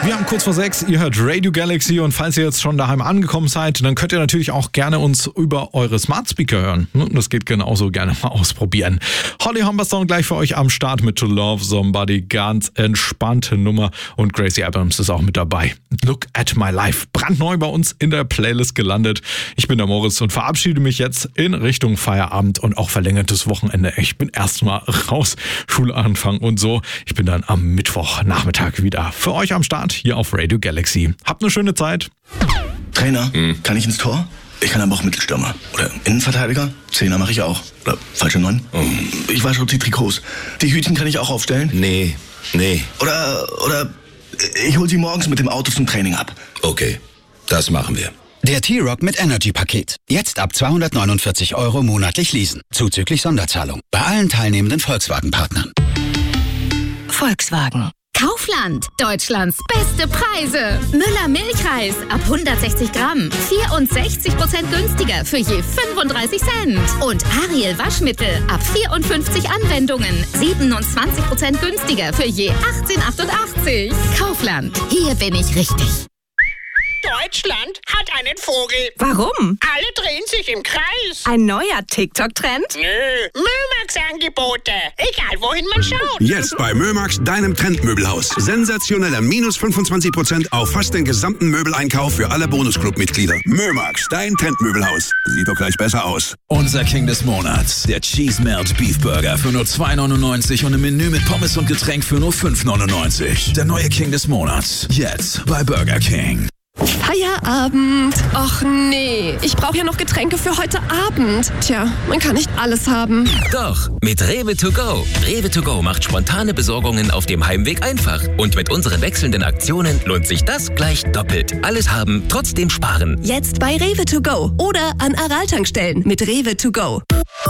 Wir haben kurz vor 6, ihr hört Radio Galaxy und falls ihr jetzt schon daheim angekommen seid, dann könnt ihr natürlich auch gerne uns über eure Smart Speaker hören. Das geht genauso, gerne mal ausprobieren. Holly Humberstone gleich für euch am Start mit To Love Somebody, ganz entspannte Nummer und Gracie Abrams ist auch mit dabei. Look at My Life, brandneu bei uns in der Playlist gelandet. Ich bin der Moritz und verabschiede mich jetzt in Richtung Feierabend und auch verlängertes Wochenende. Ich bin erstmal raus, Schulanfang und so. Ich bin dann am Mittwochnachmittag wieder für euch am Start hier auf Radio Galaxy. Habt eine schöne Zeit. Trainer, kann ich ins Tor? Ich kann aber auch Mittelstürmer. Oder Innenverteidiger? Zehner mache ich auch. Oder falsche 9? Ich wasche die Trikots. Die Hütchen kann ich auch aufstellen? Nee. Oder ich hol sie morgens mit dem Auto zum Training ab. Okay, das machen wir. Der T-Rock mit Energy-Paket. Jetzt ab 249 € monatlich leasen. Zuzüglich Sonderzahlung. Bei allen teilnehmenden Volkswagen-Partnern. Volkswagen. Kaufland. Deutschlands beste Preise. Müller Milchreis ab 160 Gramm. 64% günstiger für je 35 Cent. Und Ariel Waschmittel ab 54 Anwendungen. 27% günstiger für je 18,88. Kaufland. Hier bin ich richtig. Deutschland hat einen Vogel. Warum? Alle drehen sich im Kreis. Ein neuer TikTok-Trend? Nö, Mömax-Angebote. Egal, wohin man schaut. Jetzt bei Mömax, deinem Trendmöbelhaus. Sensationeller minus 25% auf fast den gesamten Möbeleinkauf für alle Bonusclub-Mitglieder. Mömax, dein Trendmöbelhaus. Sieht doch gleich besser aus. Unser King des Monats, der Cheese Melt Beef Burger für nur 2,99 und ein Menü mit Pommes und Getränk für nur 5,99. Der neue King des Monats, jetzt bei Burger King. Feierabend. Och nee, ich brauche ja noch Getränke für heute Abend. Tja, man kann nicht alles haben. Doch, mit Rewe to go. Rewe to go macht spontane Besorgungen auf dem Heimweg einfach. Und mit unseren wechselnden Aktionen lohnt sich das gleich doppelt. Alles haben, trotzdem sparen. Jetzt bei Rewe to go oder an Aral-Tankstellen mit Rewe to go.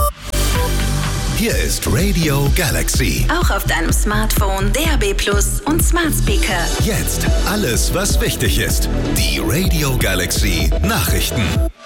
Hier ist Radio Galaxy. Auch auf deinem Smartphone, DAB+ und Smart Speaker. Jetzt alles, was wichtig ist. Die Radio Galaxy Nachrichten.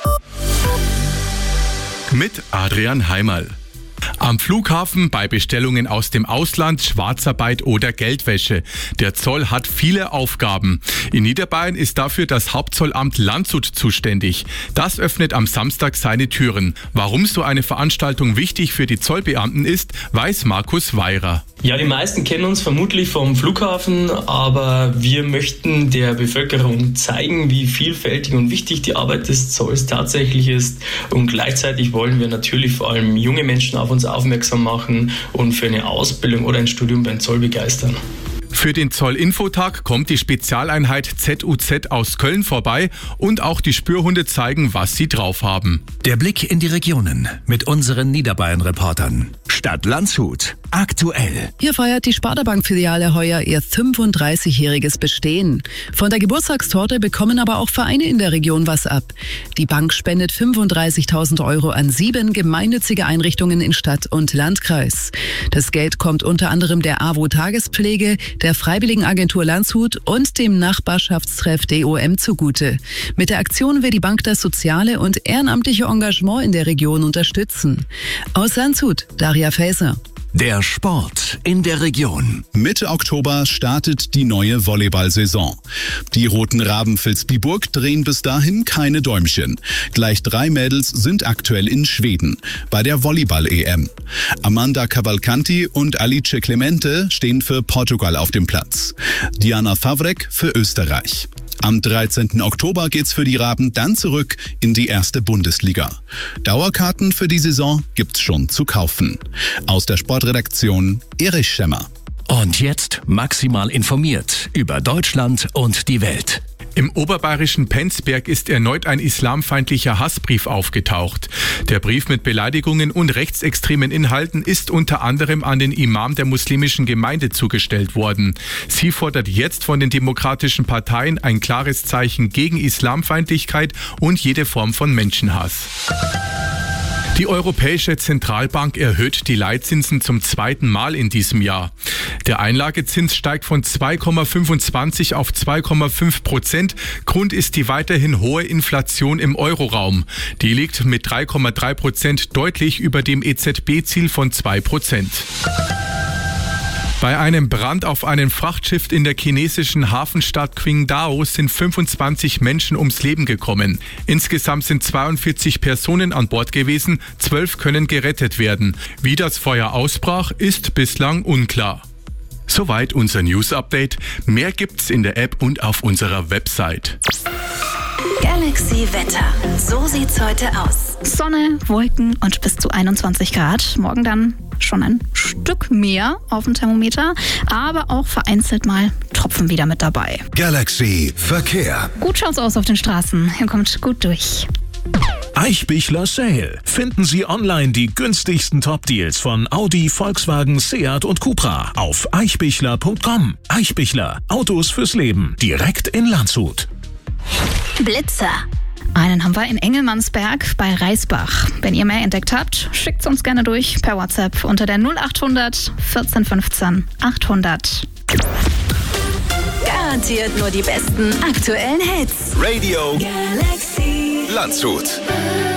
Mit Adrian Heimerl. Am Flughafen bei Bestellungen aus dem Ausland, Schwarzarbeit oder Geldwäsche. Der Zoll hat viele Aufgaben. In Niederbayern ist dafür das Hauptzollamt Landshut zuständig. Das öffnet am Samstag seine Türen. Warum so eine Veranstaltung wichtig für die Zollbeamten ist, weiß Markus Weirer. Ja, die meisten kennen uns vermutlich vom Flughafen, aber wir möchten der Bevölkerung zeigen, wie vielfältig und wichtig die Arbeit des Zolls tatsächlich ist. Und gleichzeitig wollen wir natürlich vor allem junge Menschen auf uns aufmerksam machen und für eine Ausbildung oder ein Studium beim Zoll begeistern. Für den Zoll-Infotag kommt die Spezialeinheit ZUZ aus Köln vorbei und auch die Spürhunde zeigen, was sie drauf haben. Der Blick in die Regionen mit unseren Niederbayern-Reportern. Stadt Landshut. Aktuell. Hier feiert die Sparda-Bank-Filiale heuer ihr 35-jähriges Bestehen. Von der Geburtstagstorte bekommen aber auch Vereine in der Region was ab. Die Bank spendet 35.000 € an 7 gemeinnützige Einrichtungen in Stadt und Landkreis. Das Geld kommt unter anderem der AWO Tagespflege, der Freiwilligenagentur Landshut und dem Nachbarschaftstreff DOM zugute. Mit der Aktion will die Bank das soziale und ehrenamtliche Engagement in der Region unterstützen. Aus Landshut, Daria Faeser. Der Sport in der Region. Mitte Oktober startet die neue Volleyball-Saison. Die Roten Raben Vilsbiburg drehen bis dahin keine Däumchen. Gleich 3 Mädels sind aktuell in Schweden bei der Volleyball-EM. Amanda Cavalcanti und Alice Clemente stehen für Portugal auf dem Platz. Diana Favrek für Österreich. Am 13. Oktober geht's für die Raben dann zurück in die erste Bundesliga. Dauerkarten für die Saison gibt's schon zu kaufen. Aus der Sportredaktion Erich Schemmer. Und jetzt maximal informiert über Deutschland und die Welt. Im oberbayerischen Penzberg ist erneut ein islamfeindlicher Hassbrief aufgetaucht. Der Brief mit Beleidigungen und rechtsextremen Inhalten ist unter anderem an den Imam der muslimischen Gemeinde zugestellt worden. Sie fordert jetzt von den demokratischen Parteien ein klares Zeichen gegen Islamfeindlichkeit und jede Form von Menschenhass. Die Europäische Zentralbank erhöht die Leitzinsen zum 2. Mal in diesem Jahr. Der Einlagezins steigt von 2,25 auf 2,5%. Grund ist die weiterhin hohe Inflation im Euroraum. Die liegt mit 3,3% deutlich über dem EZB-Ziel von 2%. Bei einem Brand auf einem Frachtschiff in der chinesischen Hafenstadt Qingdao sind 25 Menschen ums Leben gekommen. Insgesamt sind 42 Personen an Bord gewesen, 12 können gerettet werden. Wie das Feuer ausbrach, ist bislang unklar. Soweit unser News-Update. Mehr gibt's in der App und auf unserer Website. Galaxy Wetter. So sieht's heute aus. Sonne, Wolken und bis zu 21 Grad. Morgen dann schon ein Stück mehr auf dem Thermometer, aber auch vereinzelt mal Tropfen wieder mit dabei. Galaxy Verkehr. Gut schaut's aus auf den Straßen. Ihr kommt gut durch. Eichbichler Sale. Finden Sie online die günstigsten Top-Deals von Audi, Volkswagen, Seat und Cupra auf eichbichler.com. Eichbichler. Autos fürs Leben. Direkt in Landshut. Blitzer. Einen haben wir in Engelmannsberg bei Reisbach. Wenn ihr mehr entdeckt habt, schickt's uns gerne durch per WhatsApp unter der 0800 14 15 800. Garantiert nur die besten aktuellen Hits. Radio Galaxy Landshut.